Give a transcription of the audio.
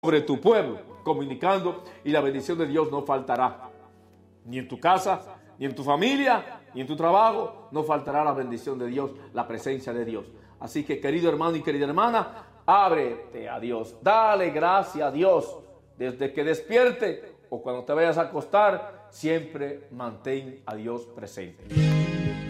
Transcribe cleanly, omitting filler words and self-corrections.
sobre tu pueblo, comunicando, y la bendición de Dios no faltará. Ni en tu casa, ni en tu familia, ni en tu trabajo, no faltará la bendición de Dios, la presencia de Dios. Así que, querido hermano y querida hermana, ábrete a Dios, dale gracias a Dios, desde que despierte o cuando te vayas a acostar, siempre mantén a Dios presente.